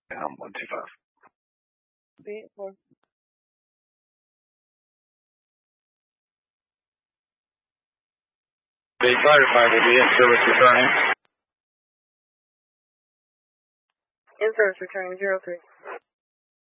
I'm 125. Be it for. The firefighter will be in service returning. In service returning 03.